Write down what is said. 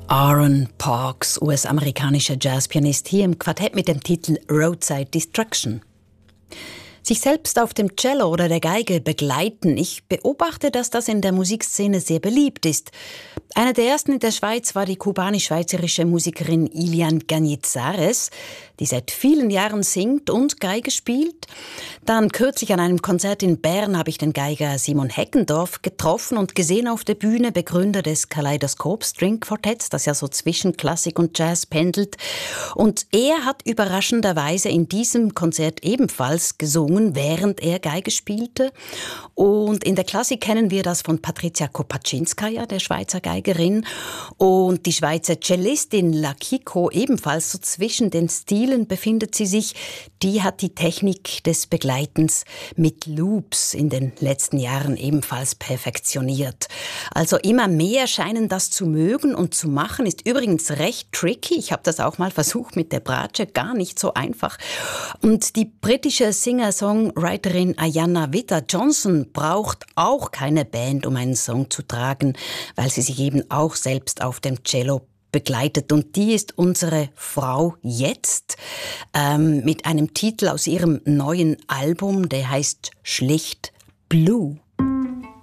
Aaron Parks, US-amerikanischer Jazzpianist, hier im Quartett mit dem Titel Roadside Destruction. Sich selbst auf dem Cello oder der Geige begleiten. Ich beobachte, dass das in der Musikszene sehr beliebt ist. Eine der ersten in der Schweiz war die kubanisch-schweizerische Musikerin Ilian Cañizares, die seit vielen Jahren singt und Geige spielt. Dann kürzlich an einem Konzert in Bern habe ich den Geiger Simon Heckendorf getroffen und gesehen auf der Bühne, Begründer des Kaleidoskop String Quartetts, das ja so zwischen Klassik und Jazz pendelt. Und er hat überraschenderweise in diesem Konzert ebenfalls gesungen, während er Geige spielte. Und in der Klassik kennen wir das von Patricia Kopaczynskaja, der Schweizer Geigerin. Und die Schweizer Cellistin Lakiko ebenfalls so zwischen den Stilen befindet sie sich. Die hat die Technik des Begleitens mit Loops in den letzten Jahren ebenfalls perfektioniert. Also immer mehr scheinen das zu mögen und zu machen, ist übrigens recht tricky. Ich habe das auch mal versucht mit der Bratsche, gar nicht so einfach. Und die britische Singer-Songwriterin Ayanna Witter-Johnson braucht auch keine Band, um einen Song zu tragen, weil sie sich eben auch selbst auf dem Cello begleitet. Und die ist unsere Frau jetzt mit einem Titel aus ihrem neuen Album, der heißt schlicht Blue.